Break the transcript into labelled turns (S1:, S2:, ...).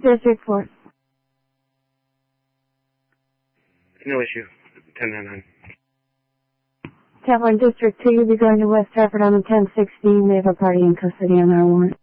S1: District 4.
S2: No issue. 1099.
S1: Chatelaine District 2, you'll be going to West Stratford on the 1016. They have a party in custody on our warrant.